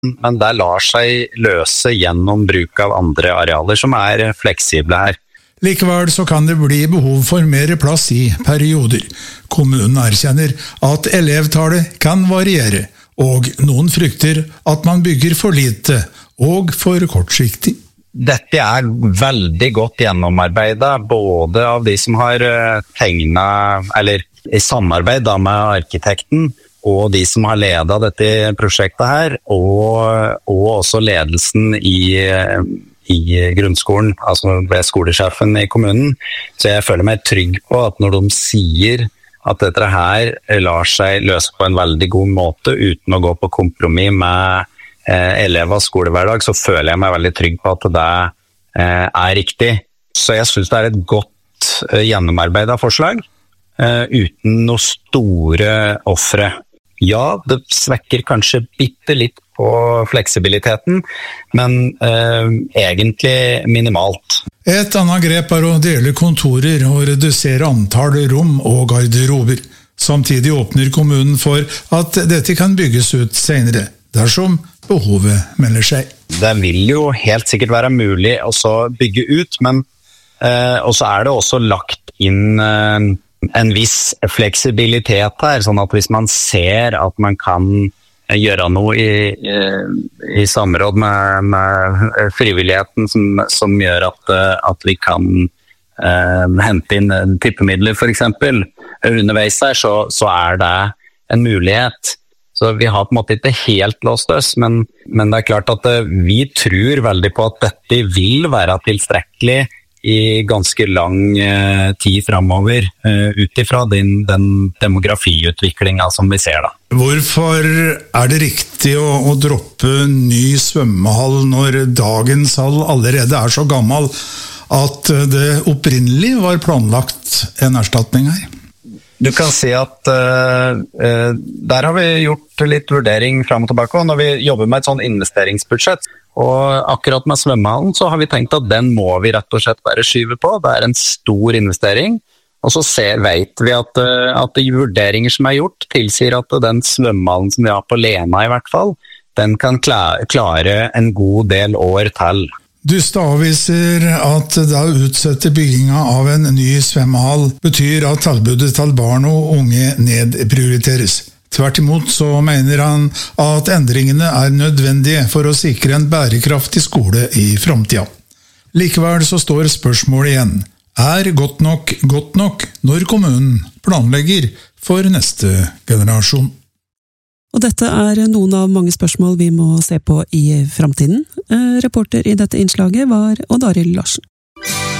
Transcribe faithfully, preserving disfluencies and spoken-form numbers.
men det lar seg løse gjennom bruk av andre arealer som er fleksible her. Likevel så kan det bli behov for mer plass i perioder. Kommunen erkjenner at elevtallet kan variere, og noen frykter at man bygger for lite og for kortsiktig. Dette er veldig godt gjennomarbeidet, både av de som har tegnet, eller i samarbeid da med arkitekten, og de som har ledet dette prosjektet her, og, og også ledelsen i, i grunnskolen, altså ved skolesjefen i kommunen. Så jeg føler meg trygg på at når de sier at dette her lar seg løse på en veldig god måte, uten å gå på kompromiss med eh, elevers skolehverdag, så føler jeg meg veldig trygg på at det eh, er riktig. Så jeg synes det er et godt eh, gjennomarbeidet forslag, eh, uten noen store offre. Ja, det svekker kanskje bitte litt på fleksibiliteten, men eh, egentlig minimalt. Et annet grep er å dele kontorer og redusere antall rom og garderober. Samtidig åpner kommunen for at dette kan bygges ut senere, dersom behovet melder seg. Det vil jo helt sikkert være mulig å bygge ut, men eh, også er det også lagt inn eh, en viss fleksibilitet her, sånn at hvis man ser at man kan gjøre noe i, i, i samråd med, med frivilligheten som, som gjør at, at vi kan eh, hente inn tippemidler for eksempel underveis her, så, så er det en mulighet. Så vi har på en måte ikke helt låst oss, men, men det er klart at vi tror veldig på at dette vil være tilstrekkelig i ganske lang eh, tid fremover, eh, utifra den, den demografiutviklingen som vi ser da. Hvorfor er det riktig å, å droppe ny svømmehall når dagens hall allerede er så gammel at det opprinnelig var planlagt en erstatning her? Du kan si at uh, uh, der har vi gjort litt vurdering frem og tilbake, og når vi jobber med et sånn investeringsbudsjett, og akkurat med svømmehallen så har vi tenkt at den må vi rett og slett bare skyve på. Det er en stor investering, og så ser, vet vi at, uh, at de vurderinger som er gjort tilsier at den svømmehallen som vi har på Lena i hvert fall, den kan klare, klare en god del år til. Dustad avviser at da å utsette bygginga av en ny svømmehall betyr at tilbudet til barn og unge nedprioriteres. Tvert imot så mener han at endringene er nødvendige for å sikre en bærekraftig skole i framtida. Likevel så står spørsmålet igjen. Er godt nok godt nok når kommunen planlegger for neste generasjon? Og dette er noen av mange spørsmål vi må se på i fremtiden. Reporter i dette innslaget var Odd Arild Larsen.